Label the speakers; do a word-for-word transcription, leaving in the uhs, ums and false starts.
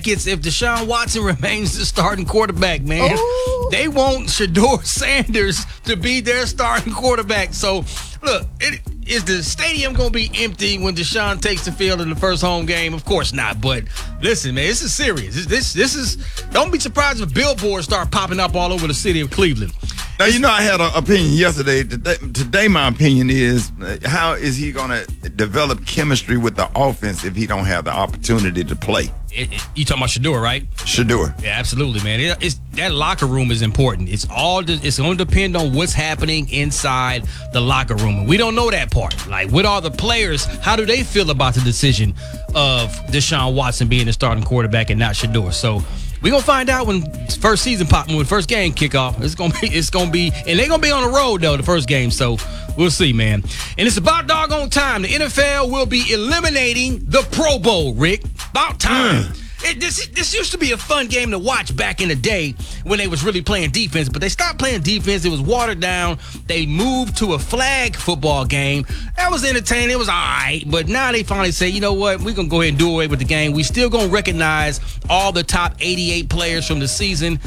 Speaker 1: It's if Deshaun Watson remains the starting quarterback, man.
Speaker 2: Ooh.
Speaker 1: They want Shedeur Sanders to be their starting quarterback. So, look, it, is the stadium going to be empty when Deshaun takes the field in the first home game? Of course not. But listen, man, this is serious. This, this, this is. Don't be surprised if billboards start popping up all over the city of Cleveland.
Speaker 2: Now, you know, I had an opinion yesterday. Today, today my opinion is, uh, how is he going to develop chemistry with the offense if he don't have the opportunity to play?
Speaker 1: It, it, you talking about Shedeur, right?
Speaker 2: Shedeur.
Speaker 1: Yeah, absolutely, man. It, it's that locker room is important. It's all. It's going to depend on what's happening inside the locker room, and we don't know that part. Like, what are the players? How do they feel about the decision of Deshaun Watson being the starting quarterback and not Shedeur? So we're gonna find out when first season pop, when first game kick off. It's gonna be, it's gonna be, and they're gonna be on the road though the first game. So we'll see, man. And it's about doggone time. The N F L will be eliminating the Pro Bowl, Rick. About time. Mm. It, this this used to be a fun game to watch back in the day when they was really playing defense, but they stopped playing defense. It was watered down. They moved to a flag football game. That was entertaining. It was all right, but now they finally say, you know what? We're going to go ahead and do away with the game. We still going to recognize all the top eighty-eight players from the season